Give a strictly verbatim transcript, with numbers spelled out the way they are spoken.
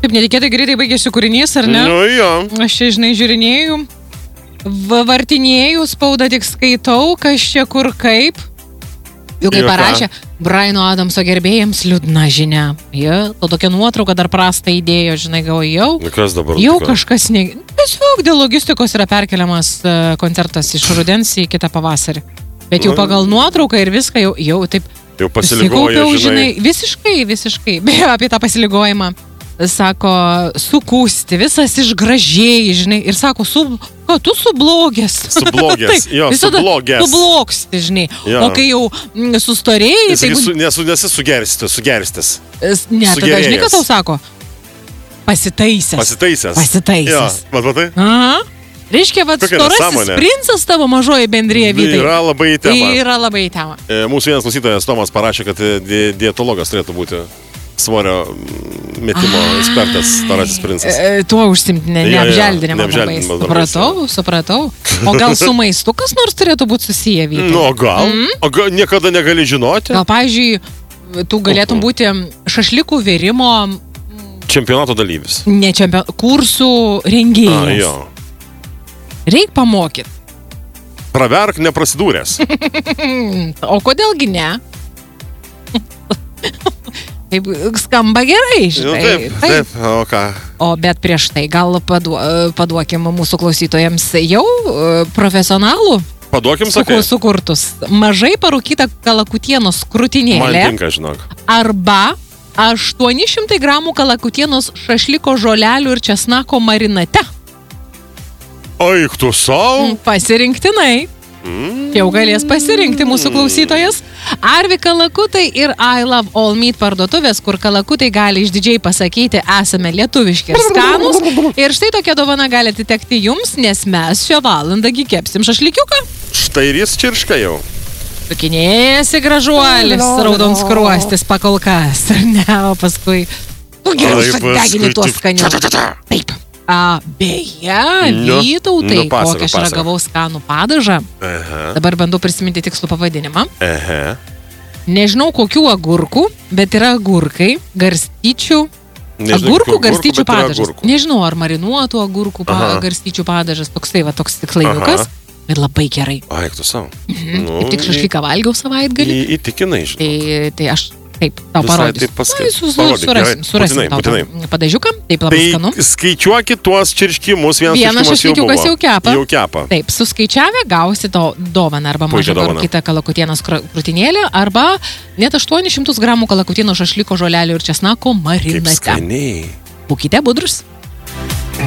Taip netikėtai greitai baigėsi kūrinys, ar ne? Nu, jo. Aš čia, žinai, žiūrinėjau, vartinėjau, spaudą tik skaitau, kas čia kur kaip. Jau kaip parašė, Briano Adamso gerbėjams liūdna žinia. Jie, to tokia nuotrauka dar prastą įdėjo, žinai, gal jau. Kas dabar? Jau kažkas ne... Tiesiog dėl logistikos yra perkeliamas koncertas iš rudens į kitą pavasarį. Bet jau pagal nuotrauką ir viską jau, jau taip... Jau pasiligoja, žinai. žinai. Visiškai, visiškai. Beje, apie tą pasiligojimą. Sako, sukūsti, visas išgražėjai, žinai. Ir sako, su, ko, tu sublogęs. Sublogęs, jo, sublogęs. Sublogsti, žinai. Jo. O kai jau sustorėjai... Tai su, nesu, nesi sugerstis, sugerstis. Ne, tada žinai, kas tau sako? Pasitaisęs. Pasitaisęs. Pasitaisęs. Jo, mat, matai? Aha. Reiškia, vat, storasis princas tavo mažoji bendrėje Vytai. Yra labai į temą. Yra labai į temą. E, mūsų vienas klausytojas Tomas parašė, kad di dietologas turėtų būti svorio metimo ekspertas, storasis princas. E, tuo užsimti, ne, neapželdinimą. Supratau, supratau. O gal su maistu kas nors turėtų būti susiję, Vytai? Nu, gal. Mm? O gal niekada negali žinoti? Gal, pavyzdžiui, tu galėtum būti šašlikų vėrimo... Čempionato dalyvis. Ne čempionato, kursų rengėjas. A, jo. Reik pamokyti. Praverk neprasidūręs. O kodėlgi ne? Taip skamba gerai, žinai. Taip, taip, taip, o ką? O bet prieš tai gal padu, paduokim mūsų klausytojams jau profesionalų. Paduokim, sakai. Sukurtus. Mažai parūkyta kalakutienos krūtinėlė. Man tinka, žinok. Arba aštuoni šimtai gramų kalakutienos šašliko žolelių ir česnako marinate. Eik tu savo? Pasirinktinai. Mm. Jau galės pasirinkti mūsų klausytojas. Arvi kalakutai ir I Love All Meat parduotuvės, kur kalakutai gali išdidžiai pasakyti, esame lietuviški ir skanus. Ir štai tokia dovana gali atitekti jums, nes mes šią valandą kepsim šašlikiuką. Štai ir jis čirška jau. Sukinėjasi gražuolis, raudons kruostis pakolkas. Ne, o paskui... Tu gerai sudegini tuos skanius. Taip. A, beje, nu, Vytautai, nu, pasaka, kokią aš pasaka. ragavau skanų padažą. Aha. Dabar bandau prisiminti tikslų pavadinimą. Aha. Nežinau, kokių agurkų, bet yra agurkai, garstyčių. Nežinau, agurkų, garstyčių padažas. Agurkų. Nežinau, ar marinuotų agurkų pa, garstyčių padažas. Toks tai va, toks tikslainiukas. Ir labai gerai. Ai, tu savo. Mhm. Nu, Taip tik šašlyką valgiau savaitgalį. Į, įtikinai, žinau. Tai, tai aš... Taip, tau parodysiu. Taip paskui. Ai, su, su, surasim, surasim tau padažiuką. Taip, labai skanu. Tai skaičiuokit tuos čirškimus. Vienas, Vienas šašlikiukas jau kepa. Jau kepa. Taip, suskaičiavę gausi to dovaną arba mažą kitą kalakutienos krūtinėlę arba net aštuonis šimtus gramų kalakutieno šašliko žolelių ir česnako marinate. Kaip skaniai. Būkite budrus.